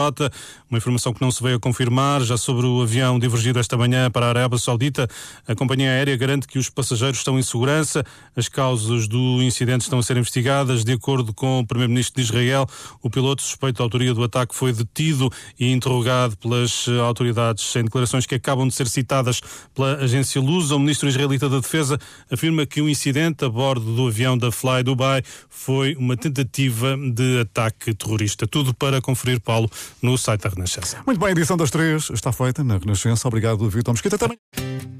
Uma informação que não se veio a confirmar, já sobre o avião divergido esta manhã para a Arábia Saudita. A companhia aérea garante que os passageiros estão em segurança. As causas do incidente estão a ser investigadas. De acordo com o primeiro-ministro de Israel, o piloto suspeito da autoria do ataque foi detido e interrogado pelas autoridades. Em declarações que acabam de ser citadas pela agência Lusa, o ministro israelita da Defesa afirma que o incidente a bordo do avião da Fly Dubai foi uma tentativa de ataque terrorista. Tudo para conferir, Paulo, no site da Renascença. Muito bem, a edição das 3 está feita na Renascença. Obrigado, Vitor Mesquita. Até amanhã.